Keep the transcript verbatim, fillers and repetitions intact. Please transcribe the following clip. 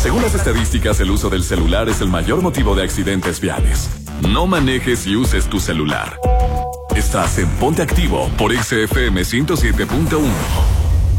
Según las estadísticas, el uso del celular es el mayor motivo de accidentes viales. No manejes y uses tu celular. Estás en Ponte Activo por X F M ciento siete punto uno.